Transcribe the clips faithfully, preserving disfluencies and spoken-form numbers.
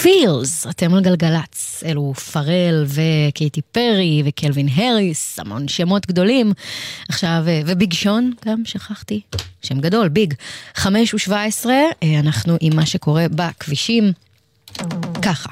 Feels, אתם על גלגלץ, אלו פרל וקייטי פרי וקלווין הריס, המון שמות גדולים. עכשיו, וביג שון, גם שכחתי, שם גדול, ביג. חמש ושבע עשרה, אנחנו עם מה שקורה בכבישים, ככה.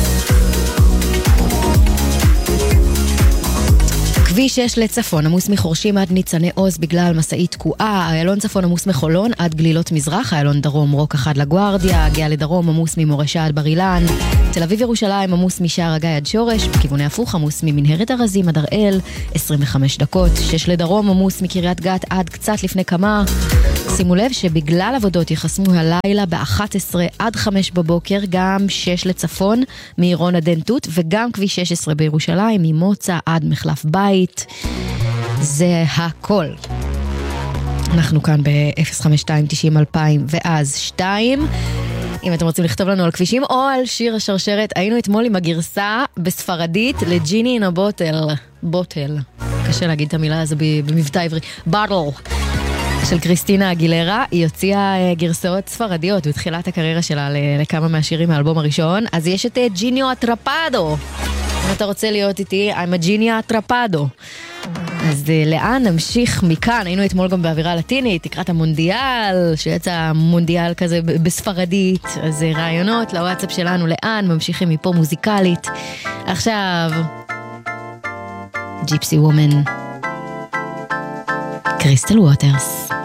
כביש שש לצפון, עמוס מחורשים עד ניצני עוז בגלל מסעית תקועה, איילון צפון עמוס מחולון עד גלילות מזרח, איילון דרום רוק אחד לגוארדיה, גאה לדרום עמוס ממורשה עד בר אילן, תל אביב ירושלים עמוס משער הגיא עד שורש, בכיווני הפוך עמוס ממנהרת ארזים עד הראל, עשרים וחמש דקות, שש לדרום עמוס מקריית גת עד קצת לפני כמה. שימו לב שבגלל עבודות יחסמו הלילה ב-אחת עשרה עד חמש בבוקר, גם שש לצפון מעירון הדנטות, וגם כביש שש עשרה בירושלים ממוצא עד מחלף בית. זה הכל. אנחנו כאן ב-אפס חמש שתיים תשעים אלפיים ואז שתיים. אם אתם רוצים לכתוב לנו על כבישים או על שיר השרשרת, היינו אתמול עם הגרסה בספרדית לג'יני אין הבוטל. בוטל. קשה להגיד את המילה הזו במבטא עברי. בוטל. של קריסטינה אגילרה. היא הוציאה גרסאות ספרדיות בתחילת הקריירה שלה לכמה מהשירים מהאלבום הראשון. אז יש את ג'יניו אטרפדו. אם אתה רוצה להיות איתי, I'm a ג'יניה אטרפדו. אז לאן נמשיך מכאן? היינו אתמול גם באווירה לטינית, תקרת המונדיאל, שיצא מונדיאל כזה בספרדית. אז רעיונות לוואטסאפ שלנו, לאן ממשיכים מפה מוזיקלית. עכשיו ג'יפסי וומן, קריסטל ווטרס.